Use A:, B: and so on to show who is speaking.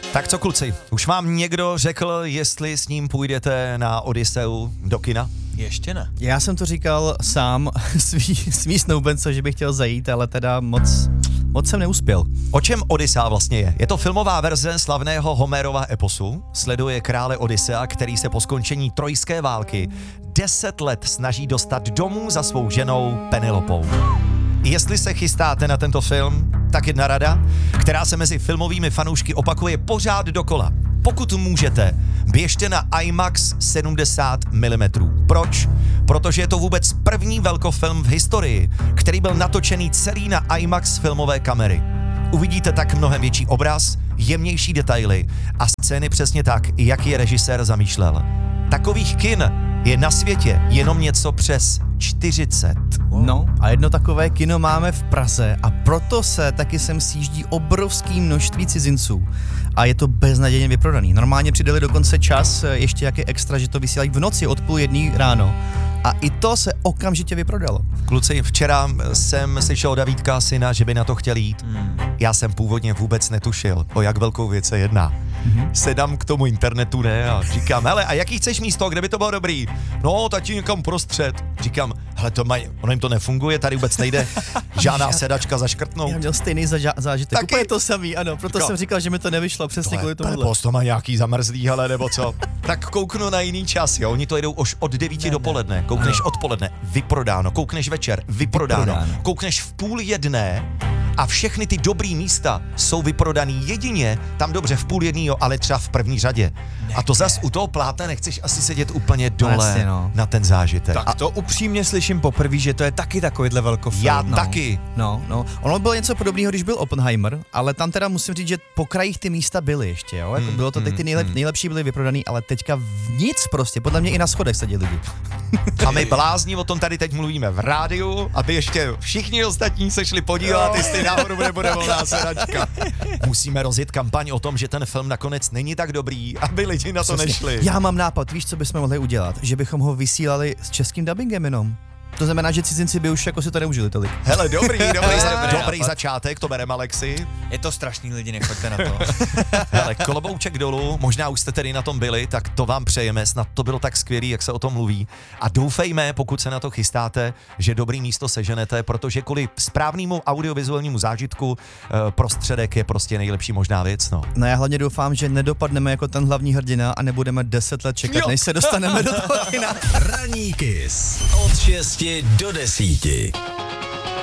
A: Tak co kluci, už vám někdo řekl, jestli s ním půjdete na Odysseu do kina?
B: Ještě ne.
C: Já jsem to říkal sám svý snoubence, že bych chtěl zajít, ale teda moc jsem neuspěl.
A: O čem Odyssea vlastně je? Je to filmová verze slavného Homerova eposu. Sleduje krále Odyssea, který se po skončení trojské války 10 let snaží dostat domů za svou ženou Penelopou. Jestli se chystáte na tento film, tak jedna rada, která se mezi filmovými fanoušky opakuje pořád dokola. Pokud můžete, běžte na IMAX 70 mm. Proč? Protože je to vůbec první velkofilm v historii, který byl natočený celý na IMAX filmové kamery. Uvidíte tak mnohem větší obraz, jemnější detaily a scény přesně tak, jak je režisér zamýšlel. Takových kin je na světě jenom něco přes 40.
C: No a jedno takové kino máme v Praze a proto se taky sem sjíždí obrovský množství cizinců a je to beznadějně vyprodaný. Normálně přidali dokonce čas, ještě jak je extra, že to vysílají v noci od 1:30 ráno a i to se okamžitě vyprodalo.
A: Kluci, včera jsem slyšel od Davídka syna, že by na to chtěl jít. Já jsem původně vůbec netušil, o jak velkou věc se jedná. Sedám k tomu internetu, ne, a říkám, hele, a jaký chceš místo, kde by to bylo dobrý? No, tati někam prostřed. Říkám, hele, ono jim to nefunguje, tady vůbec nejde žádná sedačka zaškrtnout.
C: Já měl stejný zážitek,
A: Taky?
C: úplně to samý, ano, proto jsem říkal, že mi to nevyšlo přesně kvůli tomuhle.
A: To má nějaký zamrzlý, hele, nebo co? Tak kouknu na jiný čas, jo, oni to jedou už od 9 dopoledne, koukneš odpoledne, vyprodáno, koukneš večer, vyprodáno, koukneš v 12:30 a všechny ty dobrý místa jsou vyprodaný jedině tam dobře v 12:30, ale třeba v první řadě. A to zas u toho plátna nechceš asi sedět úplně dole na ten zážitek.
B: Tak to upřímně slyším poprvé, že to je taky takovýhle velkofilm.
A: Já taky.
C: No. Ono bylo něco podobného, když byl Oppenheimer, ale tam teda musím říct, že po krajích ty místa byly ještě, jo? Jako bylo to teď ty nejlepší byly vyprodaný, ale teďka nic prostě, podle mě i na schodech seděli lidi.
A: A my blázni o tom tady teď mluvíme v rádiu, aby ještě všichni ostatní se šli podívat, jestli náhodou nebude volná sedačka. Musíme rozjet kampaň o tom, že ten film nakonec není tak dobrý, aby lidi na to nešli.
C: Já mám nápad, víš, co bychom mohli udělat? Že bychom ho vysílali s českým dubbingem jenom. To znamená, že cizinci by už jako si to neužili tolik.
A: Hele, dobrý začátek, to bereme, Alexi.
B: Je to strašný, lidi, nechoďte na to.
A: Hele, klobouček dolů, možná už jste tedy na tom byli, tak to vám přejeme, snad to bylo tak skvělý, jak se o tom mluví. A doufejme, pokud se na to chystáte, že dobrý místo seženete, protože kvůli správnému audiovizuálnímu zážitku prostředek je prostě nejlepší možná věc, no.
C: No já hlavně doufám, že nedopadneme jako ten hlavní hrdina a nebudeme 10 let čekat, než se dostaneme do toho kina.
D: Ranní Kiss od 6 do 10.